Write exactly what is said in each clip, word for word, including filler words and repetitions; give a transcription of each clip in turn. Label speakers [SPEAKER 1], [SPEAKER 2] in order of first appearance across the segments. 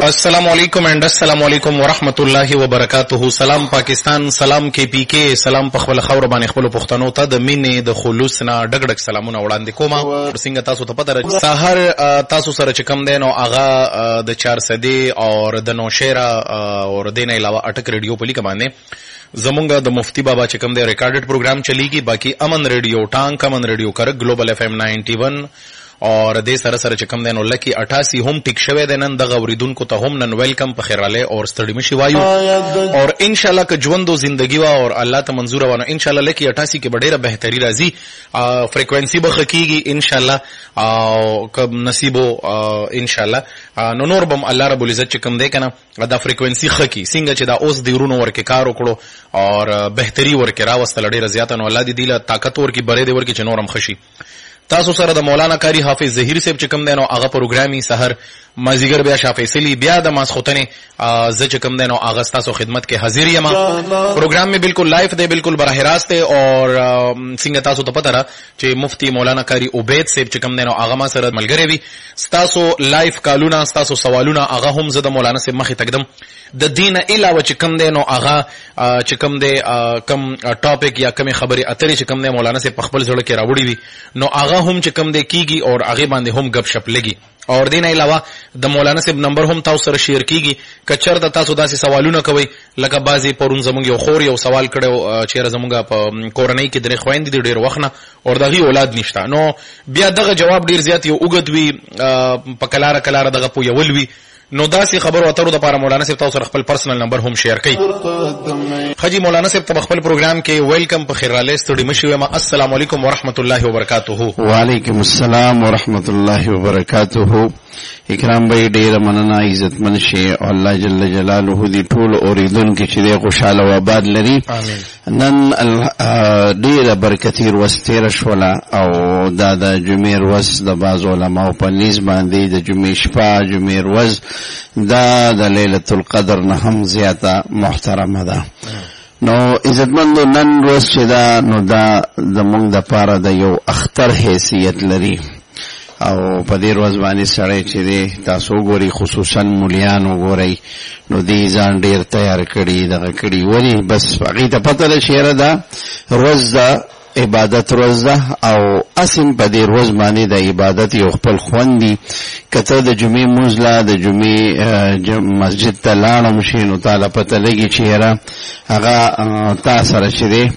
[SPEAKER 1] अस्सलाम वालेकुम एंड अस्सलाम वालेकुम वरहमतुल्लाहि वबरकातुहू. सलाम पाकिस्तान, सलाम के पी के, सलाम په خپل خاور باندې خپل پښتنو ته د مینې د خلوص نه ډګ ډګ سلامونه وړاندې کوم. څنګه تاسو ته پته راځي سحر تاسو سره چې کم دین او هغه د چار سدي او د نوشیرا او د نه علاوه اٹک ریډیو په لیک باندې زمونږ د مفتی بابا چې کم دی ریکارډډ پروګرام چلیږي. باقی امن ریډیو ټانک امن ریډیو کرک ګلوبل اف ام نائنٹی ون اور دې سره سره چې کم دین لکی اٹھاسی هم ټیک شوی د نن د غوریدونکو ته هم نن ویلکم په خیراله اور ستړي مشي وایو اور ان شاء الله که ژوندو زندگی وا اور الله ته منظور ونه ان شاء الله لکی اٹھاسی کې ډیره بهتري راځي فریکوئنسي به خکېږي ان شاء الله او کب نصیبو ان شاء الله نو نور بم الله رب العزت چې کم دی کنه دا فریکوئنسي خکی څنګه چې دا اوس دی ورونو ورکه کار وکړو اور بهتري ورکه راوستل ډیره زیاته نو الله دې دیله طاقت ورکه بره دی ورکه چې نورم خشي. تاسو سره د مولانا قاری حافظ ظهیر صاحب چې کوم دینو هغه پروګرامي سحر مازیګر بیا شافعی بیا د ماسختنه ز چې کوم دینو هغه تاسو خدمت کې حاضر یم. پروګرام می بالکل لایف دی, بالکل براه راست دی اور څنګه تاسو ته پته را چې مفتی مولانا قاری عبید صاحب چې کوم دینو هغه ما سره ملګری وي. تاسو لایف کالونه تاسو سوالونه هغه هم زه د مولانا صاحب مخې تقدم د دین علاوه چې کوم دینو هغه چې کوم دی کم ټاپک یا کم خبري اترې چې کوم دی مولانا صاحب خپل ځړ کې راوړي وي نو هغه هم چې کوم دی کیږي اور هغه باندې هم غب شپ لګي اور دین علاوه د مولانا صاحب نمبر هم تاسو سره شیر کیږي. کچر د تاسو داسې سوالونه کوي لکه بازي پرون زمونږ یو خور یو سوال کړو چې زمونږ په کورنۍ کې درې خويندې دي ډېر وخت نه اور دغه اولاد نشته نو بیا دغه جواب ډیر زیات یو وګد وی په کلاره کلاره دغه پو یول وی نو داسې خبرو اترو د لپاره مولانا صاحب تاسو خپل پرسنل نمبر هم شیر کړئ. خجی مولانا صاحب ته خپل پروګرام کې ویلکم په خیراله ستړي مشي ما. السلام علیکم ورحمت الله وبرکاتہ.
[SPEAKER 2] وعلیکم السلام ورحمت الله وبرکاتہ. اکرام بھائی ډیر مننه عزت منشي او الله جل جلاله دې ټول اوریدونکو چې دې خوشاله و آباد لري. نن ډیر برکتی ورستیر شولا او دا د جمعې ورځ د باز علماء په نيز باندې د جمعې شپه جمعې ورځ دا د ليله القدر نه هم زیاته محترمه ده. نو عزتمندو نن ورځ چې دا نو دا زمونږ د پاره د یو اختر حیثیت لري او په دې ورځ باندې سړی چې دی تاسو ګوري خصوصا مولیان وګورئ نو دې ځان ډیر تیار کړي دغه کړي ولی بس هغې ته پته ده چې یاره دا ورځ ده عبادت ورځ ده او اصل په دې ورځ باندې د عبادت یو خپل خوند دي. که ته د جمعې مونځ له د جمعې مسجد ته لاړم شي نو تاله پته لګي چې یاره هغه تا سره چې دی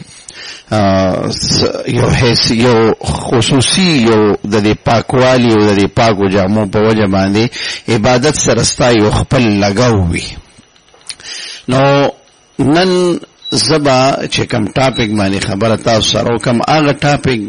[SPEAKER 2] یو حیث یو خصوصي یو د دې پاکوالي او د دې پاکو جامو په وجه باندې عبادت سره ستا یو خپل لګاو وي. نو نن زبا چې کوم ټاپک باندې خبره تاسو سره کوم هغه ټاپک